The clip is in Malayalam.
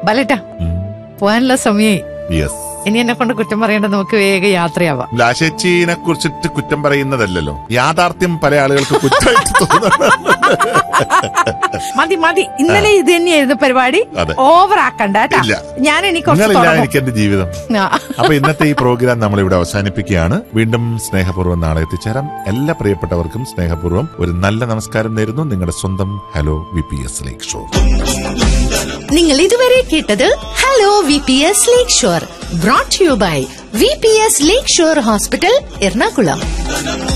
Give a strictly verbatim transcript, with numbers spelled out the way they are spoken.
ബലട്ടാ പോകാനുള്ള സമയേ. യെസ്. ഇനി എന്നെ കൊണ്ട് കുറ്റം പറയേണ്ട, നമുക്ക് വേഗം യാത്രയാവാം. ലാശേച്ചിനെ കുറിച്ചിട്ട് കുറ്റം പറയുന്നതല്ലോ, യാഥാർത്ഥ്യം പല ആളുകൾക്ക് കുറ്റമായിട്ട് തോന്നുന്നു. മതി മതി, ഇന്നലെ ഇത് തന്നെയായിരുന്നു പരിപാടി. ഓവർ ആക്കണ്ട കേട്ടാ. ഞാൻ എനിക്ക് എനിക്ക് എന്റെ ജീവിതം. അപ്പൊ ഇന്നത്തെ ഈ പ്രോഗ്രാം നമ്മളിവിടെ അവസാനിപ്പിക്കുകയാണ്. വീണ്ടും സ്നേഹപൂർവ്വം നാളെ എത്തിച്ചേരാം. എല്ലാ പ്രിയപ്പെട്ടവർക്കും സ്നേഹപൂർവ്വം ഒരു നല്ല നമസ്കാരം നേരുന്നു. നിങ്ങളുടെ സ്വന്തം ഹലോ വി പി എസ് ലേക്ക് ഷോർ. നിങ്ങൾ ഇതുവരെ കേട്ടത് hello V P S lake shore, brought you by V P S lake shore hospital, Ernakulam.